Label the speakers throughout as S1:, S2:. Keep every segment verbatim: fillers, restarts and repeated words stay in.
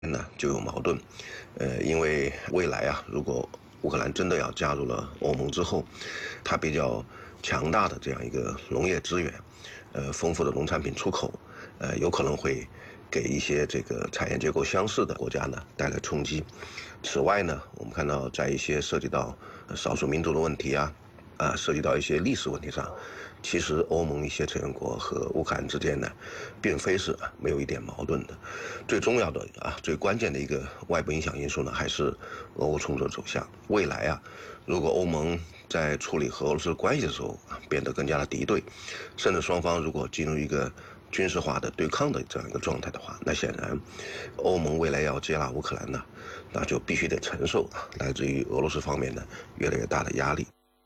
S1: 呢就有矛盾，呃，因为未来啊，如果乌克兰真的要加入了欧盟之后，它比较强大的这样一个农业资源，呃，丰富的农产品出口，呃，有可能会给一些这个产业结构相似的国家呢带来冲击。此外呢，我们看到在一些涉及到少数民族的问题啊，啊，涉及到一些历史问题上，其实欧盟一些成员国和乌克兰之间呢，并非是没有一点矛盾的。最重要的啊，最关键的一个外部影响因素呢，还是俄乌冲突的走向。未来啊，如果欧盟在处理和俄罗斯关系的时候啊，变得更加的敌对，甚至双方如果进入一个军事化的对抗的这样一个状态的话，那显然，欧盟未来要接纳乌克兰呢，那就必须得承受来自于俄罗斯方面的越来越大的压力。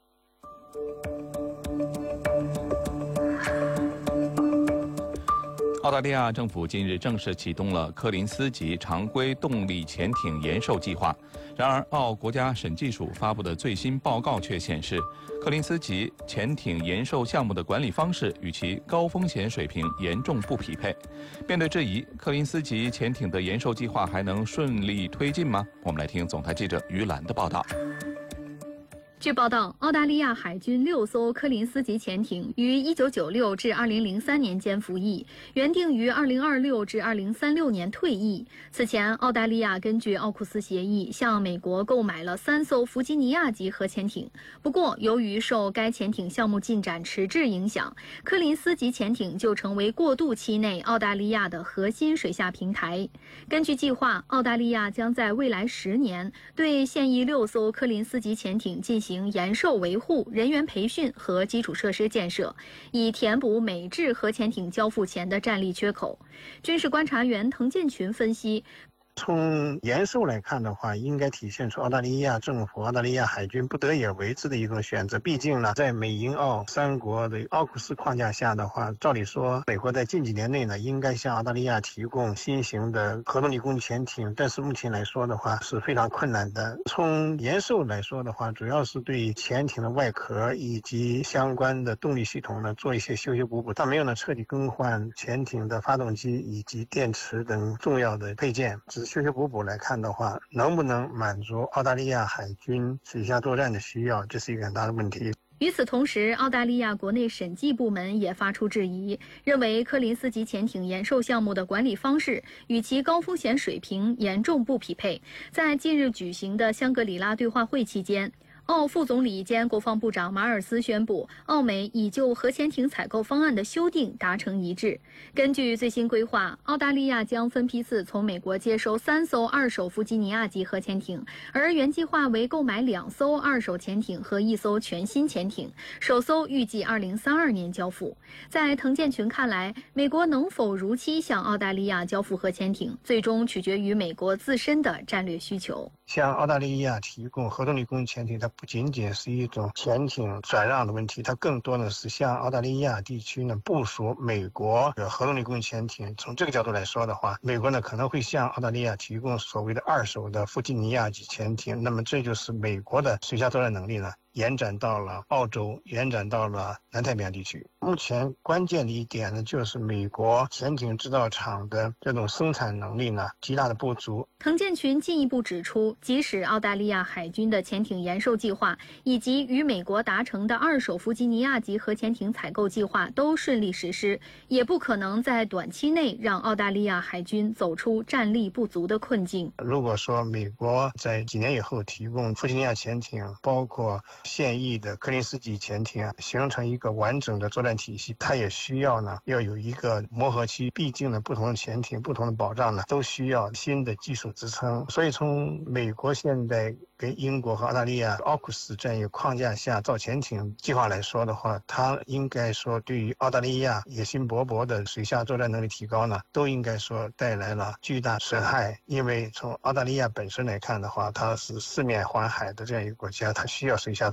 S2: 澳大利亚政府近日正式启动了柯林斯级常规动力潜艇延寿计划。然而，澳国家审计署发布的最新报告却显示，柯林斯级潜艇延寿项目的管理方式与其高风险水平严重不匹配。面对质疑，柯林斯级潜艇的延寿计划还能顺利推进吗？我们来听总台记者于兰的报道。
S3: 据报道，澳大利亚海军六艘柯林斯级潜艇于一九九六至二零零三年间服役，原定于二零二六至二零三六年退役。此前，澳大利亚根据奥库斯协议向美国购买了三艘弗吉尼亚级核潜艇。不过，由于受该潜艇项目进展迟滞影响，柯林斯级潜艇就成为过渡期内澳大利亚的核心水下平台。根据计划，澳大利亚将在未来十年对现役六艘柯林斯级潜艇进行延寿维护、人员培训和基础设施建设，以填补美制核潜艇交付前的战力缺口。军事观察员滕建群分析，
S4: 从延寿来看的话，应该体现出澳大利亚政府、澳大利亚海军不得已而为之的一种选择。毕竟呢，在美英澳三国的奥库斯框架下的话，照理说，美国在近几年内呢，应该向澳大利亚提供新型的核动力攻击潜艇，但是目前来说的话是非常困难的。从延寿来说的话，主要是对潜艇的外壳以及相关的动力系统呢做一些修修补补，但没有呢彻底更换潜艇的发动机以及电池等重要的配件。只修修补补来看的话，能不能满足澳大利亚海军水下作战的需要，这是一个很大的问题。
S3: 与此同时，澳大利亚国内审计部门也发出质疑，认为柯林斯级潜艇延寿项目的管理方式与其高风险水平严重不匹配。在近日举行的香格里拉对话会期间，澳副总理兼国防部长马尔斯宣布，澳美已就核潜艇采购方案的修订达成一致。根据最新规划，澳大利亚将分批次从美国接收三艘二手弗吉尼亚级核潜艇，而原计划为购买两艘二手潜艇和一艘全新潜艇，首艘预计二零三二年交付。在滕建群看来，美国能否如期向澳大利亚交付核潜艇，最终取决于美国自身的战略需求。
S4: 向澳大利亚提供核动力攻击潜艇，它不仅仅是一种潜艇转让的问题，它更多的是向澳大利亚地区呢部署美国的核动力攻击潜艇。从这个角度来说的话，美国呢可能会向澳大利亚提供所谓的二手的弗吉尼亚级潜艇，那么这就是美国的水下作战能力呢延展到了澳洲，延展到了南太平洋地区。目前关键的一点呢，就是美国潜艇制造厂的这种生产能力呢极大的不足。
S3: 滕建群进一步指出，即使澳大利亚海军的潜艇延寿计划以及与美国达成的二手弗吉尼亚级核潜艇采购计划都顺利实施，也不可能在短期内让澳大利亚海军走出战力不足的困境。
S4: 如果说美国在几年以后提供弗吉尼亚潜艇，包括现役的柯林斯级潜艇啊，形成一个完整的作战体系，它也需要呢要有一个磨合期。毕竟呢，不同的潜艇、不同的保障呢，都需要新的技术支撑。所以从美国现在跟英国和澳大利亚奥库斯这样一个框架下造潜艇计划来说的话，它应该说对于澳大利亚野心勃勃的水下作战能力提高呢，都应该说带来了巨大损害。因为从澳大利亚本身来看的话，它是四面环海的这样一个国家，它需要水下作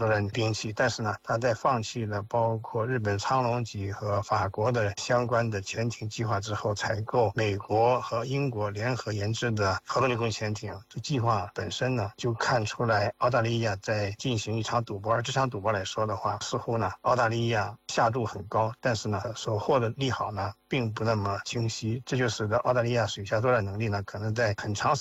S4: 作战兵器，但是呢，他在放弃了包括日本苍龙级和法国的相关的潜艇计划之后，采购美国和英国联合研制的核动力空潜艇，这计划本身呢，就看出来澳大利亚在进行一场赌博。而这场赌博来说的话，似乎呢，澳大利亚下注很高，但是呢，所获的利好呢，并不那么清晰，这就使得澳大利亚水下作战能力呢，可能在很长时